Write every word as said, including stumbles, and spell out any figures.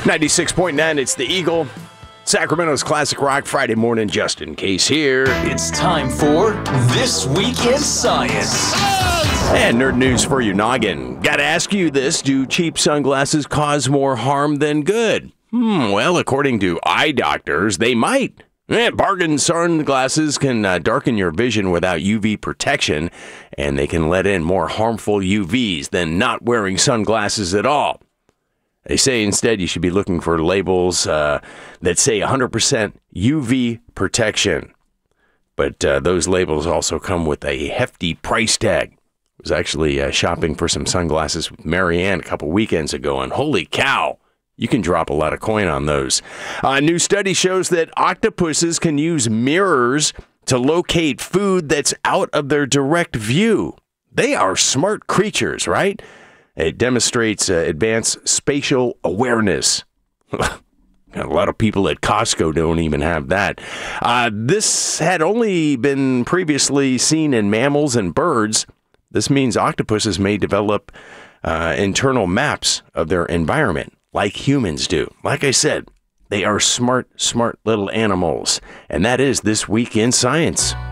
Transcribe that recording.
ninety-six point nine, it's the Eagle. Sacramento's Classic Rock Friday morning. Justin Case here. It's time for This Week in Science. And nerd news for your noggin. Gotta ask you this, do cheap sunglasses cause more harm than good? Hmm, well, according to eye doctors, they might. Eh, bargain sunglasses can uh, darken your vision without U V protection, and they can let in more harmful U Vs than not wearing sunglasses at all. They say instead you should be looking for labels uh, that say one hundred percent U V protection. But uh, those labels also come with a hefty price tag. I was actually uh, shopping for some sunglasses with Marianne a couple weekends ago, and holy cow, you can drop a lot of coin on those. A new study shows that octopuses can use mirrors to locate food that's out of their direct view. They are smart creatures, right? It demonstrates uh, advanced spatial awareness. A lot of people at Costco don't even have that. Uh, this had only been previously seen in mammals and birds. This means octopuses may develop uh, internal maps of their environment like humans do. Like I said, they are smart, smart little animals. And that is This Week in Science.